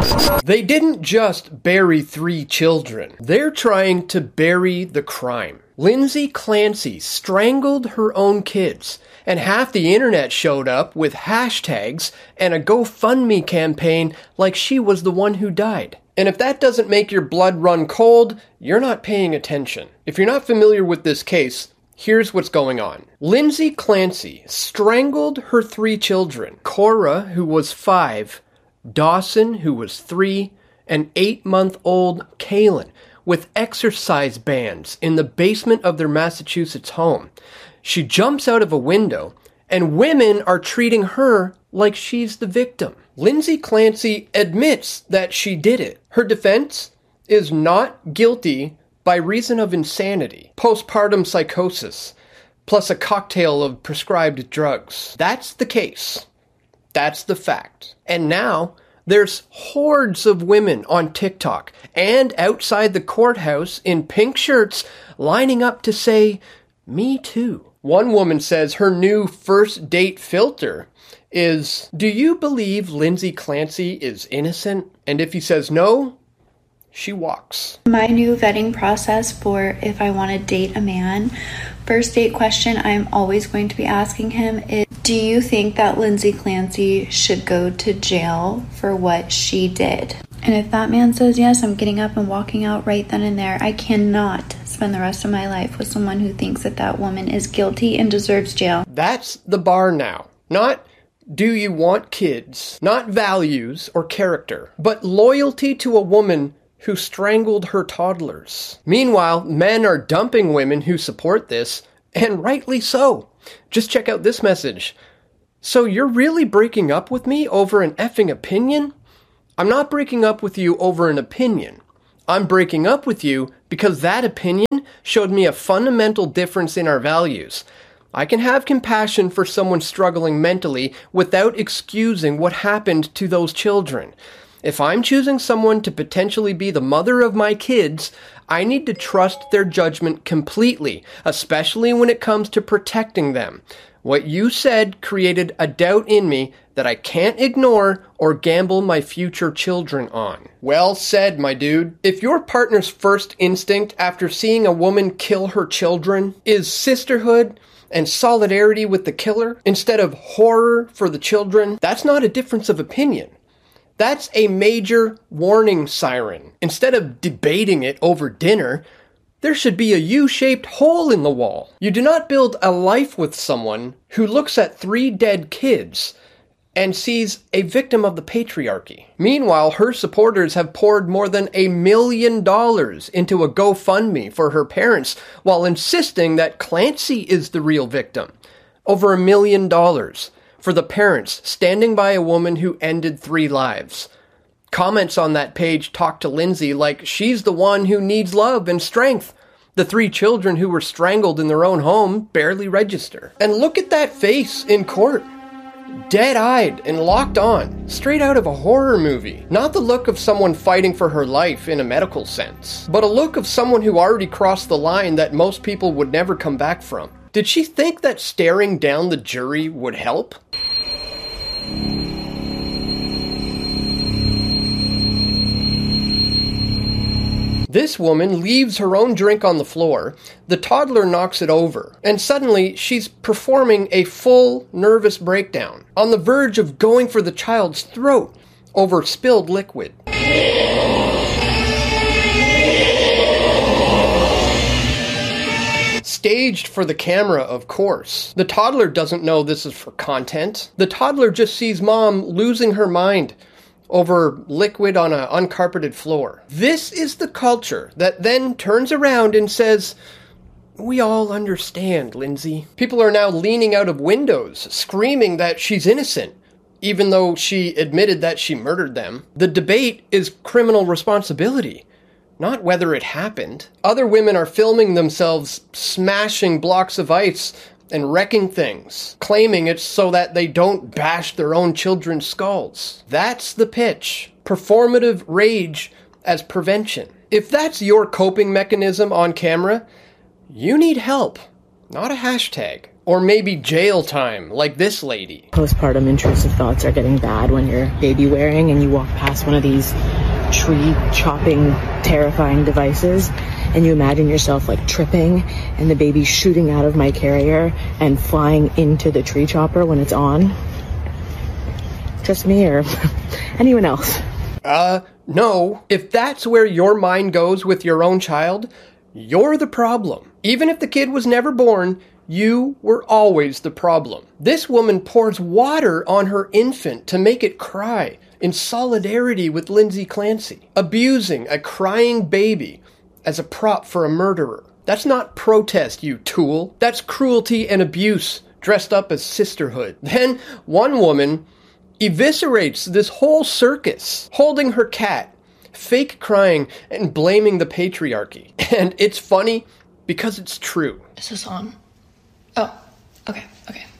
They didn't just bury 3 children. They're trying to bury the crime. Lindsay Clancy strangled her own kids, and half the internet showed up with hashtags and a GoFundMe campaign like she was the one who died. And if that doesn't make your blood run cold, you're not paying attention. If you're not familiar with this case, here's what's going on. Lindsay Clancy strangled her 3 children. Cora, who was 5, Dawson, who was 3, and 8-month-old Kaylin, with exercise bands in the basement of their Massachusetts home. She jumps out of a window, and women are treating her like she's the victim. Lindsay Clancy admits that she did it. Her defense is not guilty by reason of insanity, postpartum psychosis, plus a cocktail of prescribed drugs. That's the case. That's the fact. And now, there's hordes of women on TikTok and outside the courthouse in pink shirts lining up to say, "Me too." One woman says her new first date filter is, "Do you believe Lindsay Clancy is innocent?" And if he says no, she walks. My new vetting process for if I want to date a man, first date question I'm always going to be asking him is, do you think that Lindsay Clancy should go to jail for what she did? And if that man says yes, I'm getting up and walking out right then and there. I cannot spend the rest of my life with someone who thinks that that woman is guilty and deserves jail. That's the bar now. Not do you want kids, not values or character, but loyalty to a woman who strangled her toddlers. Meanwhile, men are dumping women who support this, and rightly so. Just check out this message. So you're really breaking up with me over an effing opinion? I'm not breaking up with you over an opinion. I'm breaking up with you because that opinion showed me a fundamental difference in our values. I can have compassion for someone struggling mentally without excusing what happened to those children. If I'm choosing someone to potentially be the mother of my kids, I need to trust their judgment completely, especially when it comes to protecting them. What you said created a doubt in me that I can't ignore or gamble my future children on. Well said, my dude. If your partner's first instinct after seeing a woman kill her children is sisterhood and solidarity with the killer instead of horror for the children, that's not a difference of opinion. That's a major warning siren. Instead of debating it over dinner, there should be a U-shaped hole in the wall. You do not build a life with someone who looks at 3 dead kids and sees a victim of the patriarchy. Meanwhile, her supporters have poured more than $1 million into a GoFundMe for her parents while insisting that Clancy is the real victim. Over $1 million for the parents standing by a woman who ended 3 lives. Comments on that page talk to Lindsay like she's the one who needs love and strength. The 3 children who were strangled in their own home barely register. And look at that face in court. Dead-eyed and locked on, straight out of a horror movie. Not the look of someone fighting for her life in a medical sense, but a look of someone who already crossed the line that most people would never come back from. Did she think that staring down the jury would help? This woman leaves her own drink on the floor, the toddler knocks it over, and suddenly she's performing a full nervous breakdown, on the verge of going for the child's throat over spilled liquid. Staged for the camera, of course. The toddler doesn't know this is for content. The toddler just sees mom losing her mind over liquid on an uncarpeted floor. This is the culture that then turns around and says, "We all understand, Lindsay." People are now leaning out of windows, screaming that she's innocent, even though she admitted that she murdered them. The debate is criminal responsibility, not whether it happened. Other women are filming themselves smashing blocks of ice and wrecking things, claiming it's so that they don't bash their own children's skulls. That's the pitch. Performative rage as prevention. If that's your coping mechanism on camera, you need help, not a hashtag. Or maybe jail time, like this lady. Postpartum intrusive thoughts are getting bad when you're baby wearing and you walk past one of these tree chopping, terrifying devices, and you imagine yourself like tripping and the baby shooting out of my carrier and flying into the tree chopper when it's on. Just me or anyone else? No. If that's where your mind goes with your own child, you're the problem. Even if the kid was never born, you were always the problem. This woman pours water on her infant to make it cry in solidarity with Lindsay Clancy, abusing a crying baby as a prop for a murderer. That's not protest, you tool. That's cruelty and abuse dressed up as sisterhood. Then one woman eviscerates this whole circus, holding her cat, fake crying, and blaming the patriarchy. And it's funny because it's true. Is this on? Oh, okay.